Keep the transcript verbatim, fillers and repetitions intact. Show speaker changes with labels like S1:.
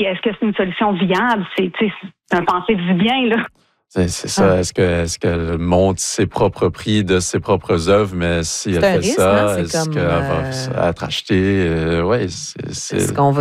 S1: est-ce que c'est une solution viable? C'est, c'est un penser du bien, là.
S2: C'est, c'est ça. Est-ce que est-ce qu'elle monte ses propres prix de ses propres œuvres, mais si
S3: C'est
S2: elle
S3: un
S2: fait
S3: risque,
S2: ça,
S3: hein? C'est
S2: est-ce
S3: comme,
S2: qu'elle
S3: euh...
S2: va être achetée? Euh, oui, c'est... c'est...
S3: Est-ce qu'on va